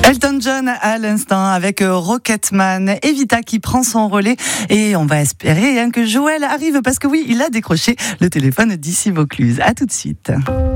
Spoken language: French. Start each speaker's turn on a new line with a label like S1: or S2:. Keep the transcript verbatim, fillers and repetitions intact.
S1: Elton John à l'instant avec Rocketman, Evita qui prend son relais et on va espérer hein, que Joël arrive parce que oui, il a décroché le téléphone d'ici Vaucluse. À tout de suite.